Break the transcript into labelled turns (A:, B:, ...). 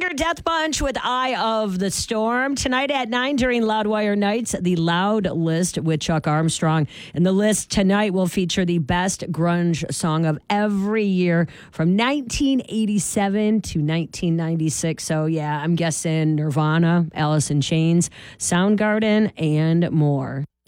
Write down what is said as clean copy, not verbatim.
A: Death Bunch with Eye of the Storm. Tonight at 9 during Loudwire Nights, the Loud List with Chuck Armstrong. And the list tonight will feature the best grunge song of every year from 1987 to 1996. So, yeah, I'm guessing Nirvana, Alice in Chains, Soundgarden, and more.